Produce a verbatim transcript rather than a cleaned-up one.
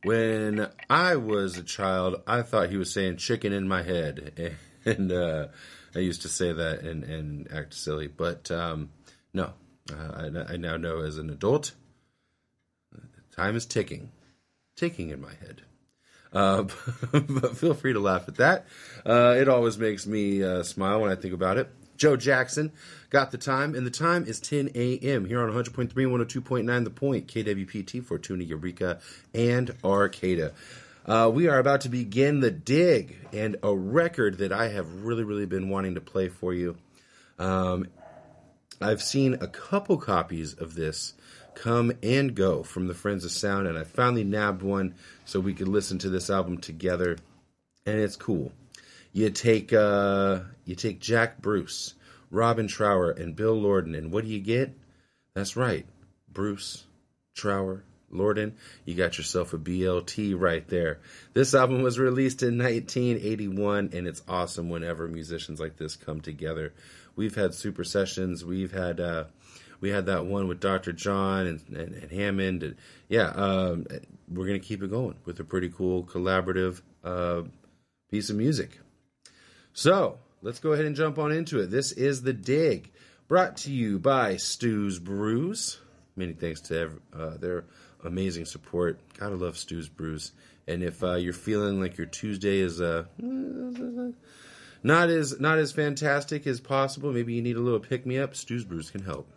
When I was a child, I thought he was saying chicken in my head. And uh, I used to say that and, and act silly. But um, no, uh, I, I now know as an adult, time is ticking. Ticking in my head. Uh, but feel free to laugh at that. Uh, it always makes me uh, smile when I think about it. Joe Jackson got the time, and the time is ten a.m. here on one hundred point three and one oh two point nine The Point, K W P T, Fortuna, Eureka, and Arcata. Uh, we are about to begin the dig, and a record that I have really, really been wanting to play for you. Um, I've seen a couple copies of this come and go from the Friends of Sound, and I finally nabbed one so we could listen to this album together, and it's cool. You take uh, you take Jack Bruce, Robin Trower, and Bill Lorden, and what do you get? That's right, Bruce, Trower, Lorden. You got yourself a B L T right there. This album was released in nineteen eighty-one, and it's awesome whenever musicians like this come together. We've had super sessions. We've had uh, we had that one with Doctor John and, and, and Hammond. And yeah, um, we're gonna keep it going with a pretty cool collaborative uh, piece of music. So, let's go ahead and jump on into it. This is The Dig, brought to you by Stu's Brews. Many thanks to every, uh, their amazing support. Gotta love Stu's Brews. And if uh, you're feeling like your Tuesday is uh, not as not as fantastic as possible, maybe you need a little pick-me-up, Stu's Brews can help.